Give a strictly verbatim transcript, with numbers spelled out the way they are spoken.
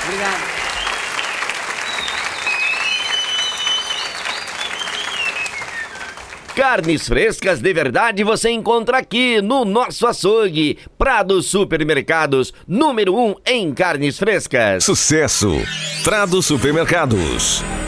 Obrigado. Carnes frescas de verdade você encontra aqui no nosso açougue. Prado Supermercados, número um em carnes frescas. Sucesso! Prado Supermercados.